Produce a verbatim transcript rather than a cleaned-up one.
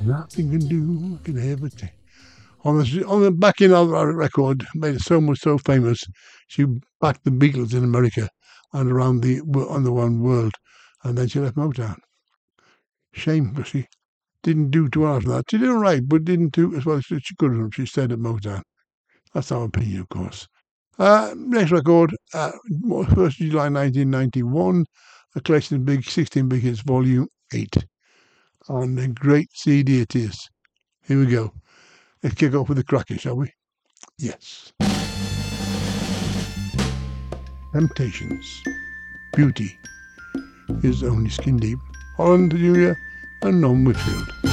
Nothing can do can ever take. On the on the backing of our record, made it so much so famous, she backed the Beatles in America and around the on the one world, and then she left Motown. Shame, because she didn't do too well after that. She did all right, but didn't do as well as she could have. She stayed at Motown. That's our opinion, of course. Uh, next record, uh, first of July nineteen ninety-one, a collection of big sixteen big hits, volume eight. And a great C D it is. Here we go. Let's kick off with the cracker, shall we? Yes. Temptations. Beauty is only skin deep. Holland Junior and Norm Whitfield.